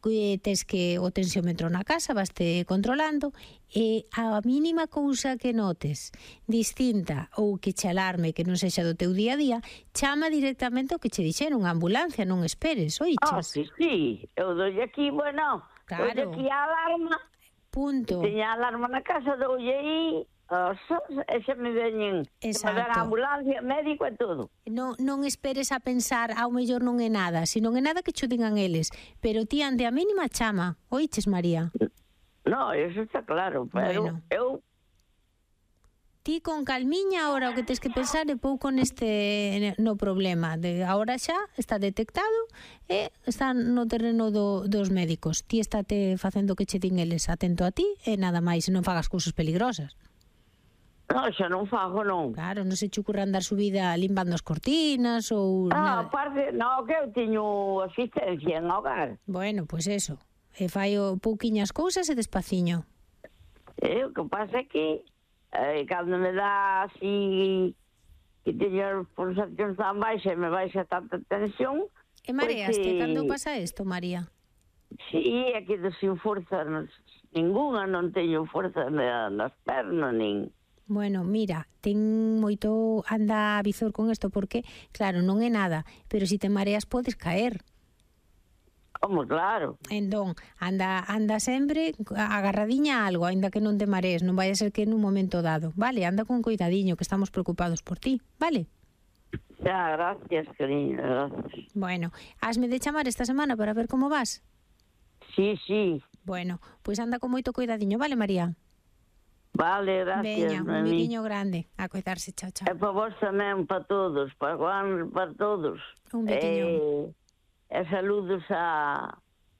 tes que o tensiómetro na casa, vaste controlando, e a mínima cousa que notes distinta ou que che alarme que non sexa do teu día a día, chama directamente o que che dixeron, a ambulancia, non esperes, oiches? Sí, eu doi aquí, bueno, Claro. doi aquí a alarma, Punto. teña a alarma na casa, doi aí, e xa me veñen, xa me ven a Exacto. ambulancia, médico e todo. Non esperes a pensar ao mellor non é nada, se non é nada que cho digan eles, pero ti ante a mínima chama, oiches, María? No, eso está claro, pero Bueno. eu Ti con calmiña agora o que tens que pensar é pouco no problema. Agora xa está detectado e está no terreno dos médicos. Ti estate facendo o que che din eles, atento a ti e nada máis, non fagas cousas peligrosas. no, xa non fago, non. Claro, non se che ocurra andar subida limpando as cortinas ou nada. Aparte, no, que eu teño asistencia en hogar. Bueno, pois eso. E fai pouquiñas cousas e despaciño. O que pasa é que cando me dá así que teño as pulsacións tan baixas e me baixa tanta tensión. E mareaste cando pasa isto, María? Sí, é que sin forza ninguna, non teño forza nas pernas, nin... Bueno, mira, anda a visor con isto porque, claro, non é nada, pero se te mareas podes caer. Como, claro. Entón, anda sempre agarradiña a algo, aínda que non te marees, non vai a ser que en un momento dado, vale? Anda con cuidadiño, que estamos preocupados por ti, vale? Xa, gracias, cariño, gracias. Bueno, hasme de chamar esta semana para ver como vas? Sí, sí. Bueno, pois anda con moito cuidadiño, vale, María? Vale, gracias. Veña, un biquiño grande, a cuidarse, chao, chao. E para vos tamén, para todos, para Juan, para todos. Un biquiño. E saludos a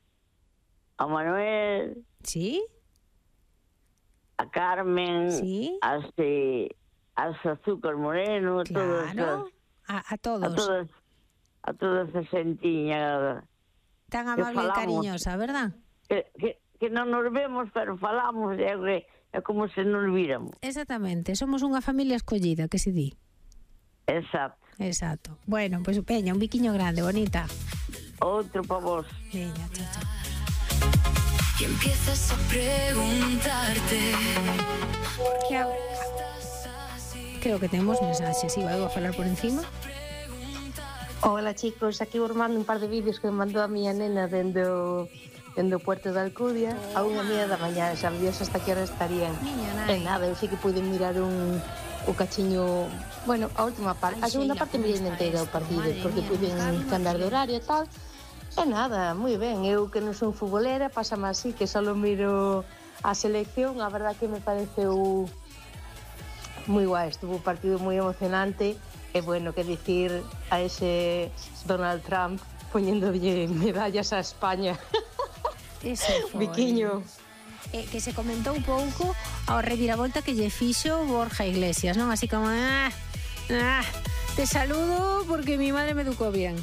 Manuel, Sí? a Carmen, Sí? as Azúcar Moreno, Claro, a todos. a toda esa xentiña Tan amable e cariñosa, verdad? que non nos vemos, pero falamos, é como se nos víramos. Exactamente, somos unha familia escollida, que se di. Exacto. Bueno, pois peña, un biquiño grande, bonita. Outro para vos. Veña, chao, chao. Y empiezas a preguntarte Creo que temos mensaxes, iba a falar por encima. Hola chicos, aquí vos mando un par de vídeos que me mandou a miña nena dendo Puerto de Alcudia a 1:30 da mañá, xa Dios hasta que hora estarían. E nada, eu sí que pude mirar un cachiño, bueno, a última parte, a segunda parte mirei inteira o partido, porque pude cambiar de horario e tal. E nada, moi ben, eu que non son futbolera, pásame así, que só miro a selección, a verdad que me pareceu moi guai, estuvo un partido moi emocionante, e bueno, que dicir a ese Donald Trump poñéndolle medallas a España. Ese foi. Biquiño. Que se comentou un pouco ao reviravolta que lle fixo Borja Iglesias, non? Así como, te saludo porque mi madre me educó bien.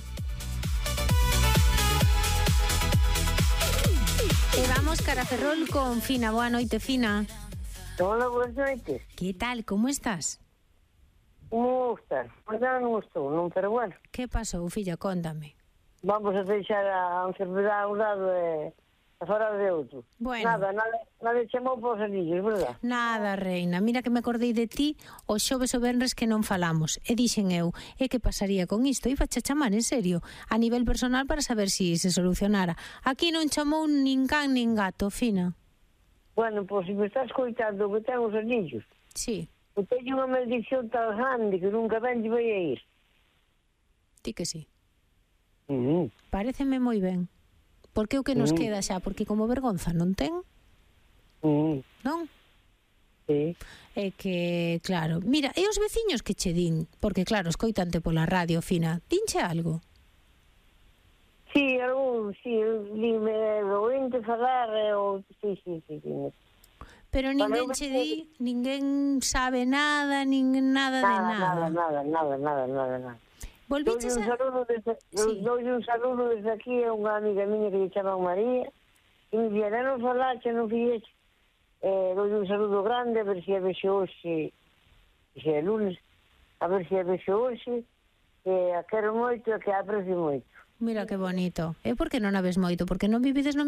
E vamos cara a Ferrol con Fina. Boa noite, Fina. Hola, boas noites. Que tal, como estás? Como estás? Pois non estou, non, pero bueno. Que pasou, filla, contame. Vamos a deixar a enfermedade a un lado e a fora de outro. Bueno. Nada chamou para os anillos, verdad? Nada, reina. Mira que me acordei de ti o xoves o venres que non falamos. E dixen eu, que pasaría con isto? Iba a chamar, en serio, a nivel personal para saber si se solucionara. Aquí non chamou nin can nin gato, Fina. Bueno, pois se me estás coitando que ten os anillos. Sí. Eu teño unha maldición tan grande que nunca ben lle vai a ir. Ti que sí. Uh-huh. Paréceme moi ben. Porque o que nos queda xa, porque como vergonza non ten, non? Sí. É que, claro, mira, e os veciños que che din, porque claro, escoitante pola radio, Fina, dinche algo? Sí, dime, ointe falar, sí. Pero ninguén che di, ninguén sabe nada, nada de nada. Nada. Volviches a... Doulle un saludo desde aquí a unha amiga miña que lle chama María e me dixera, non falache, non fixeche. Doulle un saludo grande, a ver se a vexo hoxe, se é lunes, a ver se a vexo hoxe, que a quero moito e que a aprecio moito. Mira que bonito. E por que non a ves moito? Porque non vivides no